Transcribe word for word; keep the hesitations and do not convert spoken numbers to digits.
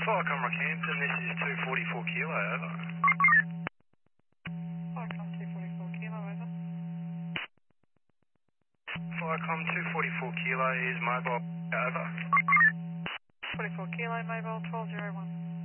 Firecom Rockhampton, this is two forty-four kilo, over. Firecom two forty-four kilo, over. Firecom two forty-four kilo is mobile, over. forty-four kilo, mobile twelve zero one.